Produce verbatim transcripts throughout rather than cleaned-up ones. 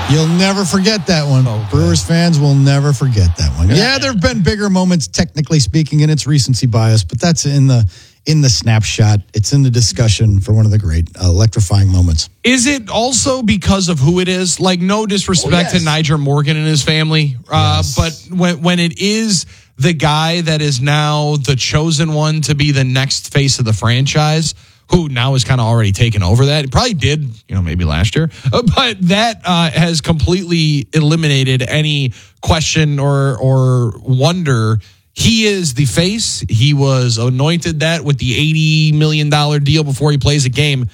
You'll never forget that one. Okay. Brewers fans will never forget that one. Yeah, there have been bigger moments, technically speaking, and it's recency bias, but that's in the in the snapshot. It's in the discussion for one of the great uh, electrifying moments. Is it also because of who it is? Like, no disrespect oh, yes. to Niger Morgan and his family, uh, yes. but when when it is the guy that is now the chosen one to be the next face of the franchise, who now is kind of already taken over that. It probably did, you know, maybe last year. But that uh, has completely eliminated any question or or wonder. He is the face. He was anointed that with the eighty million dollars deal before he plays a game.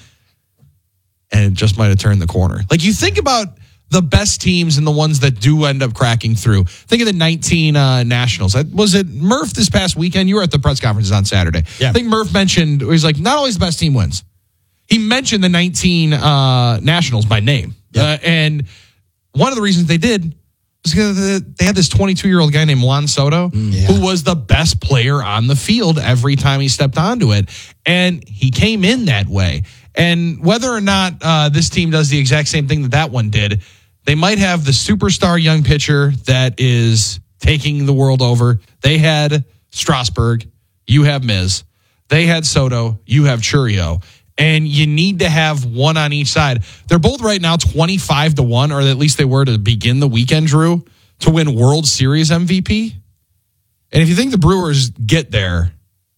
And it just might have turned the corner. Like, you think about the best teams and the ones that do end up cracking through. Think of the nineteen uh, Nationals. Was it Murph this past weekend? You were at the press conferences on Saturday. Yeah. I think Murph mentioned, he was like, not always the best team wins. He mentioned the nineteen uh, Nationals by name. Yeah. Uh, and one of the reasons they did was because they had this twenty-two-year-old guy named Juan Soto, yeah. who was the best player on the field every time he stepped onto it. And he came in that way. And whether or not uh, this team does the exact same thing that that one did, they might have the superstar young pitcher that is taking the world over. They had Strasburg. You have Miz. They had Soto. You have Churio. And you need to have one on each side. They're both right now twenty-five to one, or at least they were to begin the weekend, Drew, to win World Series M V P. And if you think the Brewers get there,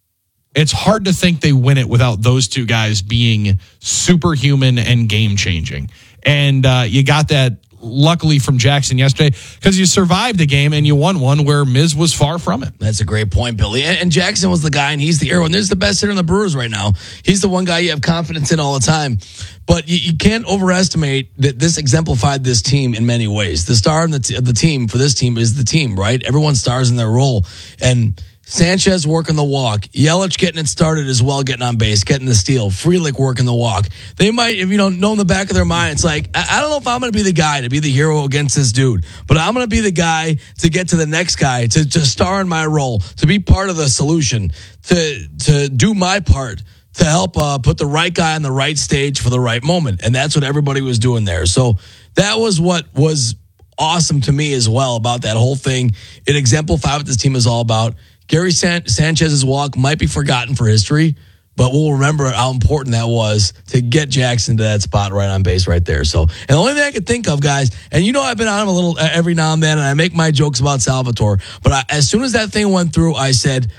it's hard to think they win it without those two guys being superhuman and game-changing. And uh, you got that, luckily, from Jackson yesterday, because you survived the game and you won one where Miz was far from it. That's a great point, Billy. And, and Jackson was the guy, and he's the hero. And there's the best hitter in the Brewers right now. He's the one guy you have confidence in all the time. But you, you can't overestimate that this exemplified this team in many ways. The star of the, t- the team for this team is the team, right? Everyone stars in their role. And Sanchez working the walk. Yelich getting it started as well, getting on base, getting the steal. Frelick working the walk. They might, if you don't know in the back of their mind, it's like, I, I don't know if I'm going to be the guy to be the hero against this dude, but I'm going to be the guy to get to the next guy, to, to star in my role, to be part of the solution, to to do my part, to help uh, put the right guy on the right stage for the right moment. And that's what everybody was doing there. So that was what was awesome to me as well about that whole thing. It exemplified what this team is all about. Gary San- Sanchez's walk might be forgotten for history, but we'll remember how important that was to get Jackson to that spot right on base right there. So, and the only thing I could think of, guys, and you know I've been on him a little every now and then, and I make my jokes about Salvatore, but I, as soon as that thing went through, I said,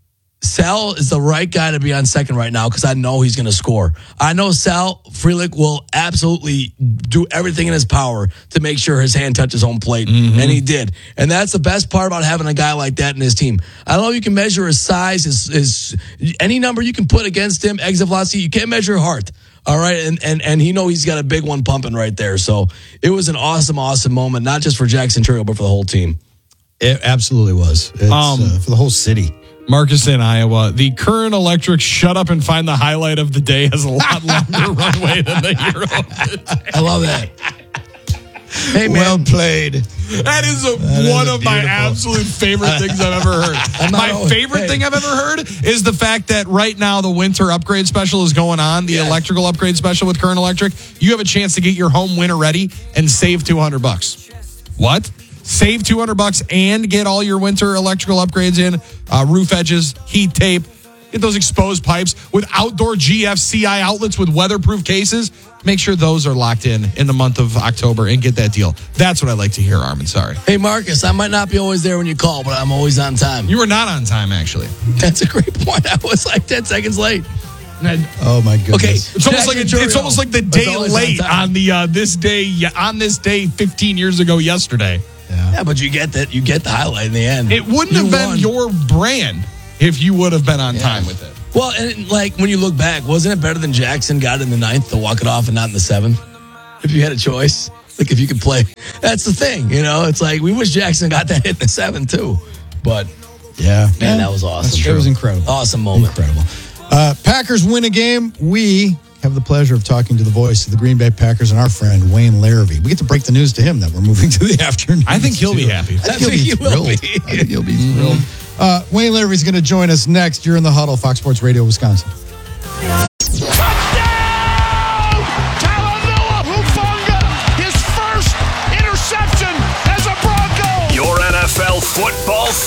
Sal is the right guy to be on second right now because I know he's going to score. I know Sal Frelick will absolutely do everything in his power to make sure his hand touches home plate, mm-hmm. and he did. And that's the best part about having a guy like that in his team. I don't know if you can measure his size, his, his any number you can put against him, exit velocity. You can't measure heart. All right, and and and he know he's got a big one pumping right there. So it was an awesome, awesome moment, not just for Jackson Churio, but for the whole team. It absolutely was. It's, um, uh, for the whole city. Marcus in Iowa, the Current Electric shut up and find the highlight of the day has a lot longer runway than the hero of the day. I love that. Hey, man. Well played. That is a, that one is of my absolute favorite things I've ever heard. My always, favorite hey. thing I've ever heard is the fact that right now the winter upgrade special is going on, the yes. electrical upgrade special with Current Electric. You have a chance to get your home winter ready and save two hundred bucks. What? Save two hundred bucks and get all your winter electrical upgrades in, uh, roof edges, heat tape, get those exposed pipes with outdoor G F C I outlets with weatherproof cases. Make sure those are locked in in the month of October and get that deal. That's what I like to hear, Armin. Sorry. Hey, Marcus, I might not be always there when you call, but I'm always on time. You were not on time, actually. That's a great point. I was like ten seconds late. Oh my goodness! Okay, it's almost like a, it's almost like the day late on, on the uh, this day on this day fifteen years ago yesterday. Yeah. yeah, but you get that. You get the highlight in the end. It wouldn't you have been won. your brand if you would have been on yeah. time with it. Well, and like when you look back, wasn't it better than Jackson got in the ninth to walk it off and not in the seventh? If you had a choice, like if you could play, that's the thing. You know, it's like we wish Jackson got that hit in the seventh too. But yeah, man, yeah. that was awesome. It was incredible. Awesome moment. Incredible. Uh, Packers win a game. We have the pleasure of talking to the voice of the Green Bay Packers and our friend Wayne Larrivee. We get to break the news to him that we're moving to the afternoon. I think he'll be happy. I think he'll be he thrilled. Be. I think he'll be thrilled. Uh, Wayne Larrivee is going to join us next. You're in the huddle, Fox Sports Radio, Wisconsin. Touchdown! Talanoa Hufanga, his first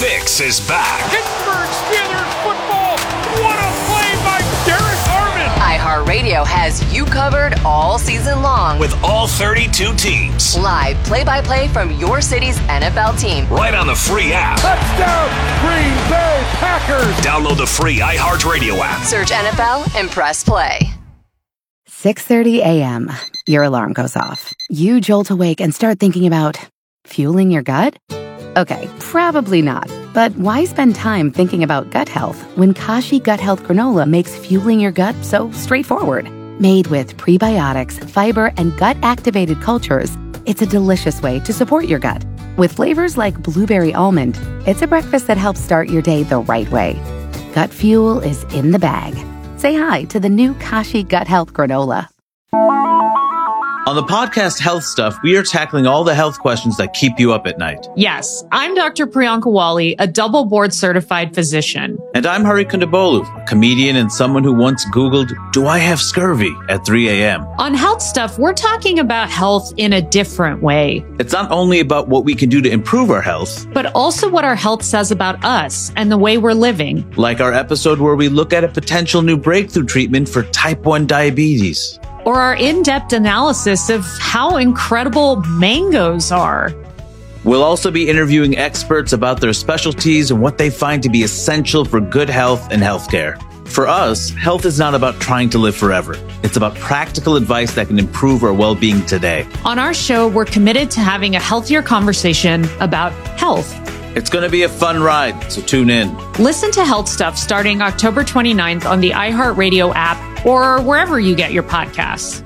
Fix is back. Pittsburgh Steelers football. What a play by Derek Armand. iHeartRadio has you covered all season long. With all thirty-two teams. Live play-by-play from your city's N F L team. Right on the free app. Touchdown, Green Bay Packers. Download the free iHeartRadio app. Search N F L and press play. six thirty a.m. Your alarm goes off. You jolt awake and start thinking about fueling your gut? Okay, probably not. But why spend time thinking about gut health when Kashi Gut Health Granola makes fueling your gut so straightforward? Made with prebiotics, fiber, and gut-activated cultures, it's a delicious way to support your gut. With flavors like blueberry almond, it's a breakfast that helps start your day the right way. Gut fuel is in the bag. Say hi to the new Kashi Gut Health Granola. On the podcast Health Stuff, we are tackling all the health questions that keep you up at night. Yes, I'm Doctor Priyanka Wali, a double board certified physician. And I'm Hari Kondabolu, a comedian and someone who once Googled, do I have scurvy at three a.m. On Health Stuff, we're talking about health in a different way. It's not only about what we can do to improve our health, but also what our health says about us and the way we're living. Like our episode where we look at a potential new breakthrough treatment for type one diabetes. Or our in-depth analysis of how incredible mangoes are. We'll also be interviewing experts about their specialties and what they find to be essential for good health and healthcare. For us, health is not about trying to live forever. It's about practical advice that can improve our well-being today. On our show, we're committed to having a healthier conversation about health. It's going to be a fun ride, so tune in. Listen to Health Stuff starting October twenty-ninth on the iHeartRadio app or wherever you get your podcasts.